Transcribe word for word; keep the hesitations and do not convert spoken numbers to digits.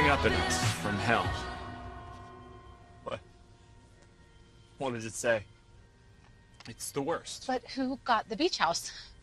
staring up at us from hell. What? What does it say? It's the worst. But who got the beach house?